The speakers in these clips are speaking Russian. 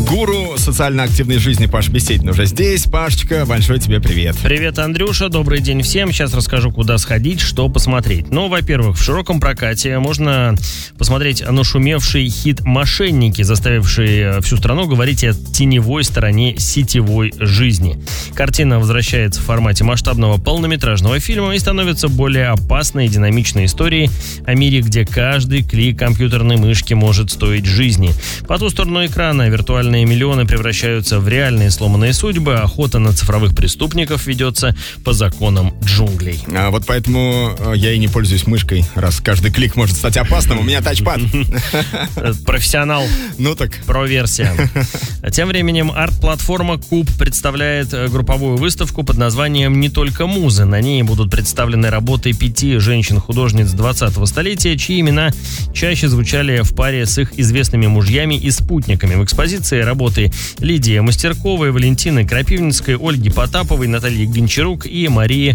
Гуру социально активной жизни Паш Беседин уже здесь. Пашечка, большой тебе привет. Привет, Андрюша, добрый день всем. Сейчас расскажу, куда сходить, что посмотреть. Ну, во-первых, в широком прокате можно посмотреть нашумевший хит «Мошенники», заставивший всю страну говорить о теневой стороне сетевой жизни. Картина возвращается в формате масштабного полнометражного фильма и становится более опасной и динамичной историей о мире, где каждый клик компьютерной мышки может стоить жизни. По ту сторону экрана виртуальные миллионы превращаются в реальные сломанные судьбы, а охота на цифровых преступников ведется по законам джунглей. А вот поэтому я и не пользуюсь мышкой, раз каждый клик может стать опасным. У меня тачпад. Профессионал. Ну так. Про-версия. Тем временем арт-платформа Куб представляет групповую выставку под названием «Не только музы». На ней будут представлены работы 5 женщин-художниц 20-го столетия, чьи имена чаще звучали в паре с их известными мужьями и спутниками. В экспозиции работы Лидии Мастерковой, Валентины Крапивницкой, Ольги Потаповой, Натальи Гончарук и Марии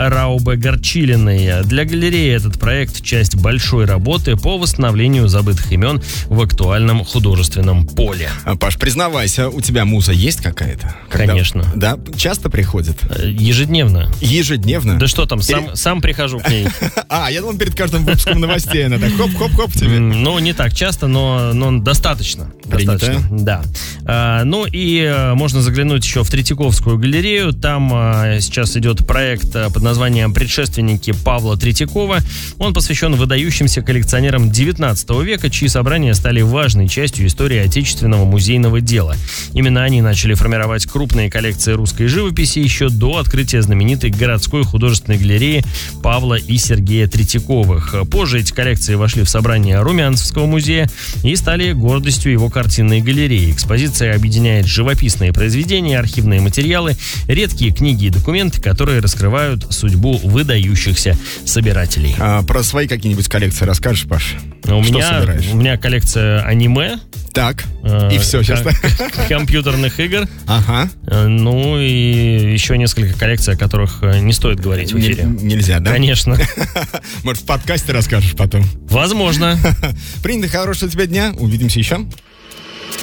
Раубе-Горчилиной. Для галереи этот проект – часть большой работы по восстановлению забытых имен в актуальном художественном поле. Паш, признавайся, у тебя муза есть какая-то? Конечно. Да? Часто приходит? Ежедневно. Ежедневно? Да что там, сам прихожу к ней. Я думал, перед каждым выпуском новостей она так хоп-хоп-хоп тебе. Ну, не так часто, но достаточно. Принято. Да. Ну и можно заглянуть еще в Третьяковскую галерею. Там сейчас идет проект под названием «Предшественники Павла Третьякова». Он посвящен выдающимся коллекционерам 19 века, чьи собрания стали важной частью истории отечественного музейного дела. Именно они начали формировать крупные коллекции русской живописи еще до открытия знаменитой городской художественной галереи Павла и Сергея Третьяковых. Позже эти коллекции вошли в собрание Румянцевского музея и стали гордостью его картинной галереи. Экспозиция объединяет живописные произведения, архивные материалы, редкие книги и документы, которые раскрывают судьбу выдающихся собирателей. Про свои какие-нибудь коллекции расскажешь, Паш? У меня коллекция аниме. Так, и все сейчас. Компьютерных игр. Ага. Ну и еще несколько коллекций, о которых не стоит говорить в эфире. Нельзя, да? Конечно. Может, в подкасте расскажешь потом? Возможно. Принято, хорошего тебе дня. Увидимся еще.